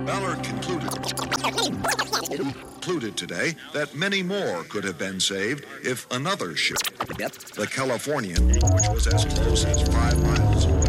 Ballard concluded today that many more could have been saved if another ship, the Californian, which was as close as 5 miles